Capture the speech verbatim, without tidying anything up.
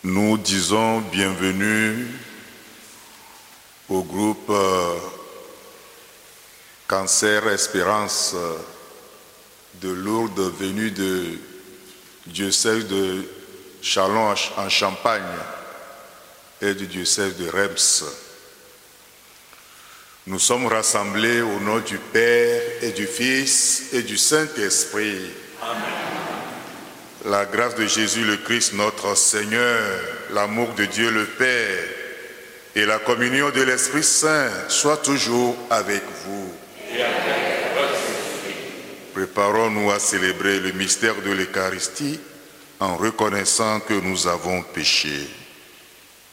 Nous disons bienvenue au groupe euh, Cancer Espérance de Lourdes venu de diocèse de Châlons en Champagne et du diocèse de Reims. Nous sommes rassemblés au nom du Père et du Fils et du Saint-Esprit. Amen. La grâce de Jésus le Christ notre Seigneur, l'amour de Dieu le Père et la communion de l'Esprit Saint soient toujours avec vous. Et avec votre esprit. Préparons-nous à célébrer le mystère de l'Eucharistie en reconnaissant que nous avons péché.